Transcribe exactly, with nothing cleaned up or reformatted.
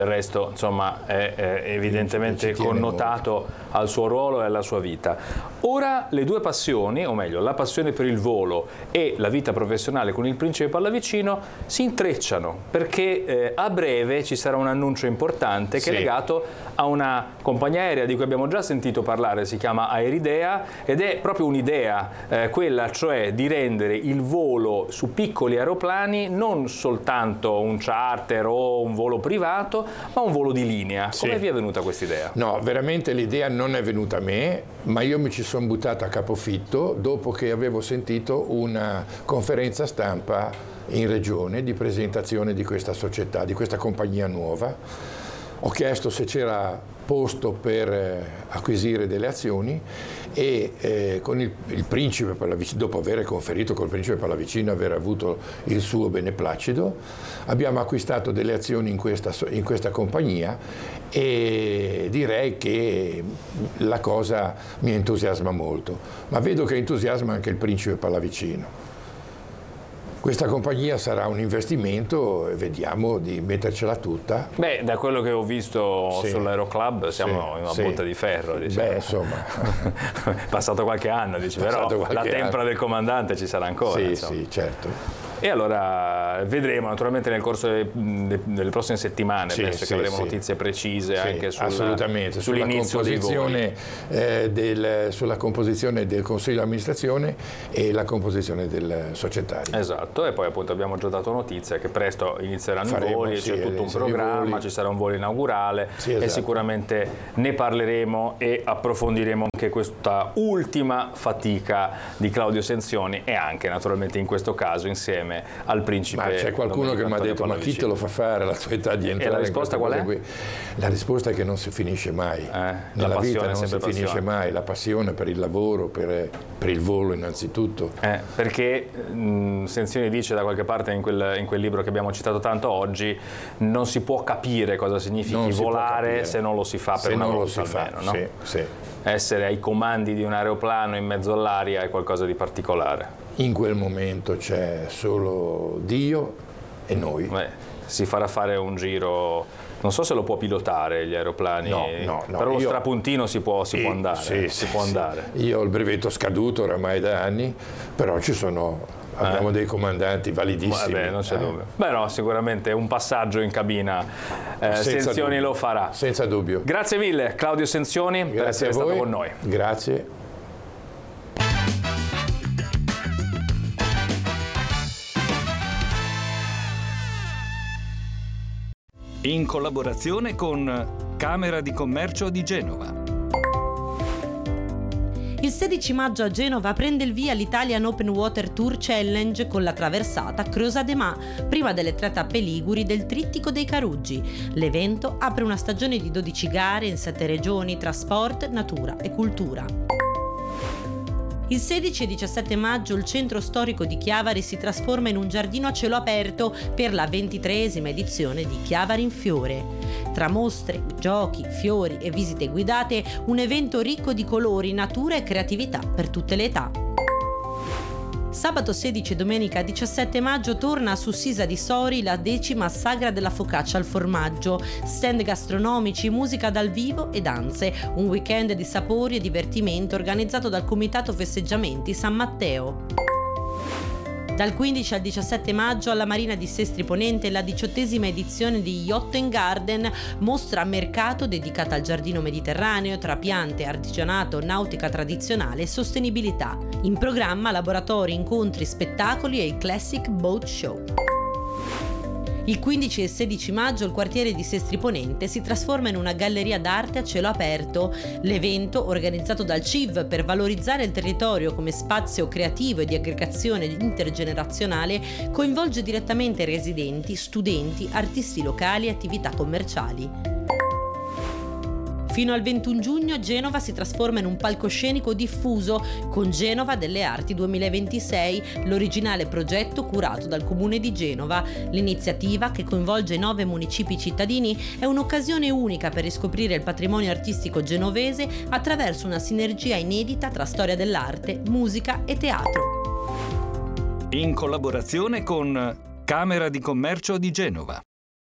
Il resto, insomma, è, è evidentemente connotato al suo ruolo e alla sua vita. Ora le due passioni, o meglio, la passione per il volo e la vita professionale con il Principe Pallavicino si intrecciano, perché eh, a breve ci sarà un annuncio importante che sì. è legato a una compagnia aerea di cui abbiamo già sentito parlare, si chiama Aeridea, ed è proprio un'idea, eh, quella cioè di rendere il volo su piccoli aeroplani non soltanto un charter o un volo privato, ma un volo di linea. Come sì. vi è venuta questa idea? No, veramente l'idea non è venuta a me, ma io mi ci sono buttato a capofitto dopo che avevo sentito una conferenza stampa in regione di presentazione di questa società, di questa compagnia nuova. Ho chiesto se c'era posto per eh, acquisire delle azioni e eh, con il, il Principe Pallavicino, dopo aver conferito col Principe Pallavicino, aver avuto il suo beneplacito, abbiamo acquistato delle azioni in questa, in questa compagnia e direi che la cosa mi entusiasma molto, ma vedo che entusiasma anche il Principe Pallavicino. Questa compagnia sarà un investimento e vediamo di mettercela tutta. Beh, da quello che ho visto sì. sull'Aeroclub siamo sì. in una sì. botta di ferro. Diciamo. Beh, insomma. Passato qualche anno, dici, però la tempra anno. del comandante ci sarà ancora. Sì, insomma. sì, certo. E allora vedremo naturalmente nel corso delle, delle prossime settimane, sì, penso sì, che avremo sì. notizie precise sì, anche sul, assolutamente. sull'inizio sulla composizione, dei eh, del, sulla composizione del Consiglio di amministrazione e la composizione del societario. Esatto, e poi appunto abbiamo già dato notizia che presto inizieranno Faremo, i voli, sì, c'è tutto un programma, ci sarà un volo inaugurale sì, esatto. e sicuramente ne parleremo e approfondiremo anche questa ultima fatica di Claudio Senzioni e anche naturalmente in questo caso insieme al Principe. Ma c'è qualcuno che mi ha detto: ma chi te lo fa fare alla tua età di entrare? E la risposta qual è? Qui? La risposta è che non si finisce mai. Eh, Nella vita non si passione. finisce mai. La passione per il lavoro, per, per il volo innanzitutto. Eh, perché mh, Senzioni dice da qualche parte in quel, in quel libro che abbiamo citato tanto oggi, non si può capire cosa significhi volare se non lo si fa per se una non volta lo si almeno. Fa, no? sì, sì. Essere ai comandi di un aeroplano in mezzo all'aria è qualcosa di particolare. In quel momento c'è solo Dio e noi. Beh, si farà fare un giro, non so se lo può pilotare gli aeroplani, no, no, no. però lo Io, strapuntino si può, si sì, può andare. Sì, si sì, può sì. andare. Io ho il brevetto scaduto oramai da anni, però ci sono... Abbiamo eh. dei comandanti validissimi. Vabbè, non c'è eh. dubbio. Beh no, sicuramente un passaggio in cabina eh, Senzioni dubbio. lo farà. Senza dubbio. Grazie mille Claudio Senzioni Grazie per essere stato con noi. Grazie. In collaborazione con Camera di Commercio di Genova. Il sedici maggio a Genova prende il via l'Italian Open Water Tour Challenge con la traversata Creusa de Mar, prima delle tre tappe liguri del Trittico dei Caruggi. L'evento apre una stagione di dodici gare in sette regioni tra sport, natura e cultura. Il sedici e diciassette maggio il centro storico di Chiavari si trasforma in un giardino a cielo aperto per la ventitreesima edizione di Chiavari in Fiore. Tra mostre, giochi, fiori e visite guidate, un evento ricco di colori, natura e creatività per tutte le età. Sabato sedici e domenica diciassette maggio torna su Sisa di Sori la decima sagra della focaccia al formaggio, stand gastronomici, musica dal vivo e danze, un weekend di sapori e divertimento organizzato dal Comitato Festeggiamenti San Matteo. Dal quindici al diciassette maggio alla Marina di Sestri Ponente la diciottesima edizione di Yacht and Garden, mostra a mercato dedicata al giardino mediterraneo tra piante, artigianato, nautica tradizionale e sostenibilità. In programma laboratori, incontri, spettacoli e il Classic Boat Show. Il quindici e sedici maggio il quartiere di Sestri Ponente si trasforma in una galleria d'arte a cielo aperto. L'evento, organizzato dal C I V per valorizzare il territorio come spazio creativo e di aggregazione intergenerazionale, coinvolge direttamente residenti, studenti, artisti locali e attività commerciali. Fino al ventuno giugno Genova si trasforma in un palcoscenico diffuso con Genova delle Arti duemilaventisei, l'originale progetto curato dal Comune di Genova. L'iniziativa, che coinvolge nove municipi cittadini, è un'occasione unica per riscoprire il patrimonio artistico genovese attraverso una sinergia inedita tra storia dell'arte, musica e teatro. In collaborazione con Camera di Commercio di Genova.